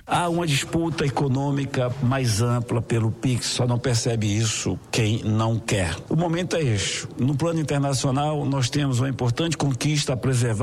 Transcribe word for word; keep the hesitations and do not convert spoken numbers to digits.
Há uma disputa econômica mais ampla pelo Pix, só não percebe isso quem não quer. O momento é este. No plano internacional, nós temos uma importante conquista a preservar